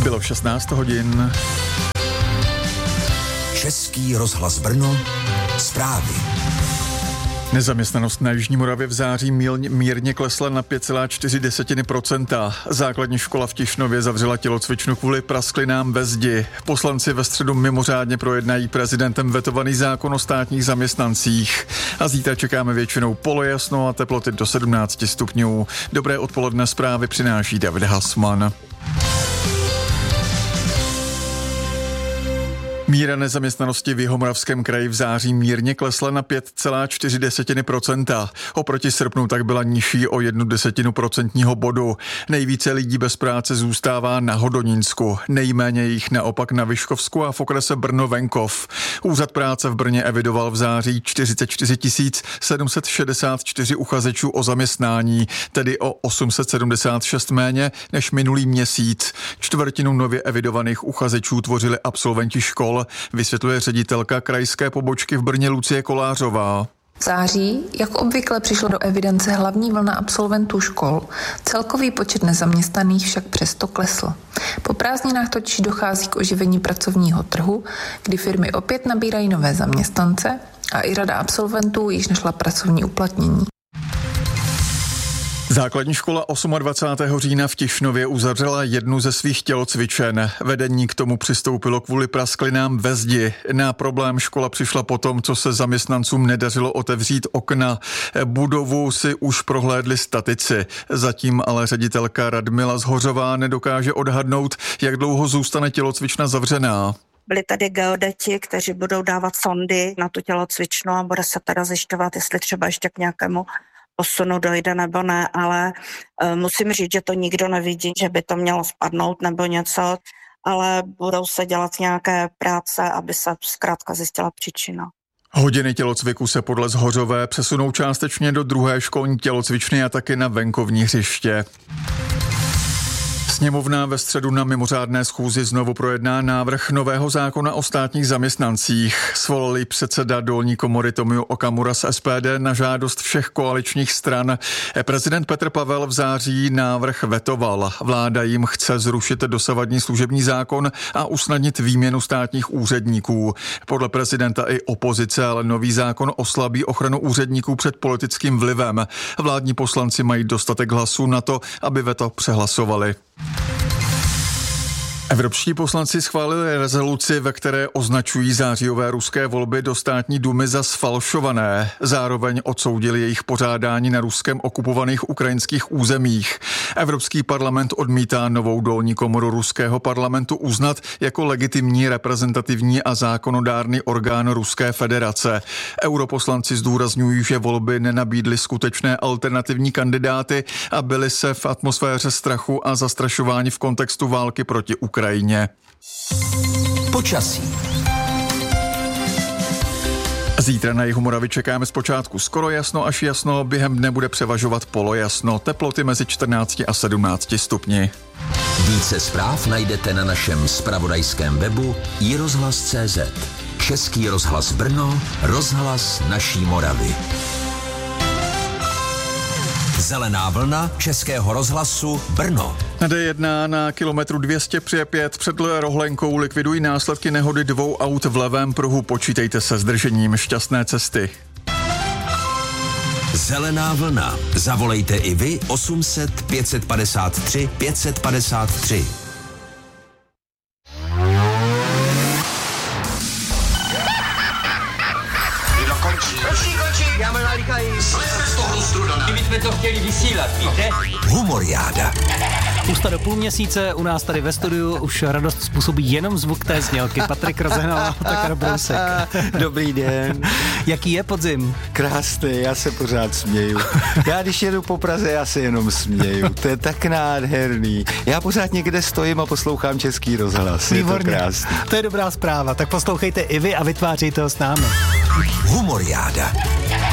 Bylo 16 hodin. Český rozhlas Brno, zprávy. Nezaměstnanost na Jižní Moravě v září mírně klesla na 5,4%. Základní škola v Tišnově zavřela tělocvičnu kvůli prasklinám ve zdi. Poslanci ve středu mimořádně projednají prezidentem vetovaný zákon o státních zaměstnancích. A zítra čekáme většinou polojasno a teploty do 17 stupňů. Dobré odpoledne, zprávy přináší David Hasman. Míra nezaměstnanosti v Jihomoravském kraji v září mírně klesla na 5,4%. Oproti srpnu tak byla nižší o 0,1 procentního bodu. Nejvíce lidí bez práce zůstává na Hodonínsku, nejméně jich naopak na Vyškovsku a v okrese Brno-Venkov. Úřad práce v Brně evidoval v září 44 764 uchazečů o zaměstnání, tedy o 876 méně než minulý měsíc. Čtvrtinu nově evidovaných uchazečů tvořili absolventi škol, vysvětluje ředitelka krajské pobočky v Brně Lucie Kolářová. V září, jak obvykle, přišlo do evidence hlavní vlna absolventů škol, celkový počet nezaměstnaných však přesto klesl. Po prázdninách totiž dochází k oživení pracovního trhu, kdy firmy opět nabírají nové zaměstnance a i řada absolventů již našla pracovní uplatnění. Základní škola 28. října v Tišnově uzavřela jednu ze svých tělocvičen. Vedení k tomu přistoupilo kvůli prasklinám ve zdi. Na problém škola přišla potom, co se zaměstnancům nedařilo otevřít okna. Budovu si už prohlédli statici. Zatím ale ředitelka Radmila Zhořová nedokáže odhadnout, jak dlouho zůstane tělocvična zavřená. Byli tady geodeti, kteří budou dávat sondy na tu tělocvičnu a bude se teda zjišťovat, jestli třeba ještě k nějakému posunu dojde nebo ne, ale musím říct, že to nikdo nevidí, že by to mělo spadnout nebo něco, ale budou se dělat nějaké práce, aby se zkrátka zjistila příčina. Hodiny tělocviku se podle Zhořové přesunou částečně do druhé školní tělocvičny a taky na venkovní hřiště. Sněmovna ve středu na mimořádné schůzi znovu projedná návrh nového zákona o státních zaměstnancích. Svolali předseda dolní komory Tomio Okamura z SPD na žádost všech koaličních stran. Prezident Petr Pavel v září návrh vetoval. Vláda jim chce zrušit dosavadní služební zákon a usnadnit výměnu státních úředníků. Podle prezidenta i opozice ale nový zákon oslabí ochranu úředníků před politickým vlivem. Vládní poslanci mají dostatek hlasů na to, aby veto přehlasovali. Evropští poslanci schválili rezoluci, ve které označují zářijové ruské volby do státní dumy za sfalšované. Zároveň odsoudili jejich pořádání na ruskem okupovaných ukrajinských územích. Evropský parlament odmítá novou dolní komoru ruského parlamentu uznat jako legitimní reprezentativní a zákonodárný orgán Ruské federace. Europoslanci zdůrazňují, že volby nenabídly skutečné alternativní kandidáty a byly se v atmosféře strachu a zastrašování v kontextu války proti Ukrajině. Počasí. Zítra na jihu Moravy čekáme zpočátku skoro jasno až jasno, během dne bude převažovat polojasno, teploty mezi 14 a 17 stupni. Více zpráv najdete na našem zpravodajském webu iRozhlas.cz. Český rozhlas Brno, rozhlas naší Moravy. Zelená vlna Českého rozhlasu Brno. Na D1 na kilometru 200 při 5 před Rohlenkou likvidují následky nehody 2 aut v levém pruhu. Počítejte se zdržením, šťastné cesty. Zelená vlna. Zavolejte i vy 800 553 553. Já mám nalíkají. Slezte z toho strudané. Kdybychom to chtěli vysílat, víte? Humoriáda. Pusta do půl měsíce, u nás tady ve studiu už radost způsobí jenom zvuk té znělky. Patrik Rozehnal a Otakar Brousek. Dobrý den. Jaký je podzim? Krásný, já se pořád směju. Já když jedu po Praze, já se jenom směju. To je tak nádherný. Já pořád někde stojím a poslouchám Český rozhlas. Výborně. Je to krásný. To je dobrá zpráva. Tak poslouchejte i vy a vytvářejte ho s námi. Humoriáda.